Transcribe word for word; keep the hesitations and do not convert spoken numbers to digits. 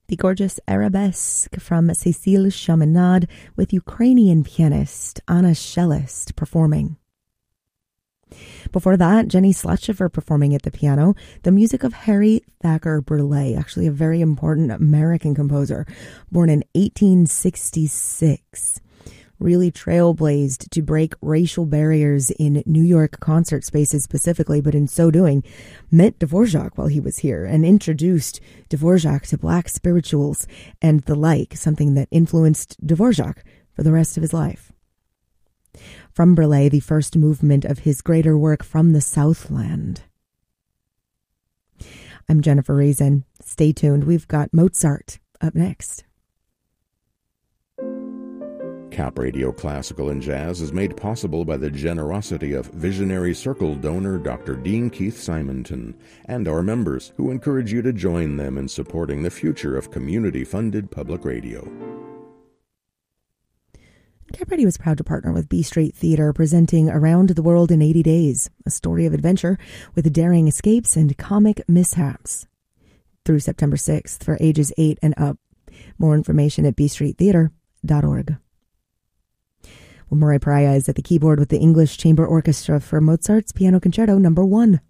The gorgeous Arabesque from Cécile Chaminade with Ukrainian pianist Anna Shelest performing. Before that, Jenny Slutschiffer performing at the piano, the music of Harry Thacker Burleigh, actually a very important American composer, born in eighteen sixty-six. Really trailblazed to break racial barriers in New York concert spaces specifically, but in so doing, met Dvorak while he was here and introduced Dvorak to black spirituals and the like, something that influenced Dvorak for the rest of his life. From Burleigh, the first movement of his greater work From the Southland. I'm Jennifer Reason. Stay tuned. We've got Mozart up next. Cap Radio Classical and Jazz is made possible by the generosity of Visionary Circle donor Doctor Dean Keith Simonton and our members, who encourage you to join them in supporting the future of community-funded public radio. Cap Radio is proud to partner with B Street Theatre, presenting Around the World in eighty days, a story of adventure with daring escapes and comic mishaps. Through September sixth for ages eight and up. More information at b street theatre dot org. Well, Murray Pariah is at the keyboard with the English Chamber Orchestra for Mozart's Piano Concerto number one.